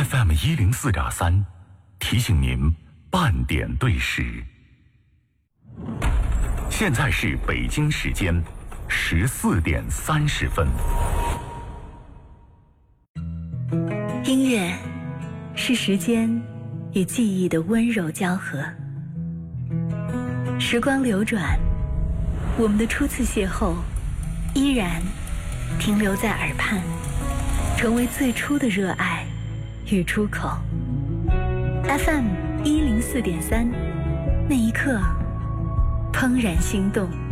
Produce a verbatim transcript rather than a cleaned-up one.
F M 一零四点三，提醒您半点对时。现在是北京时间十四点三十分。 音乐是时间与记忆的温柔交合。时光流转，我们的初次邂逅依然停留在耳畔，成为最初的热爱与出口。 F M 一零四点三，那一刻怦然心动。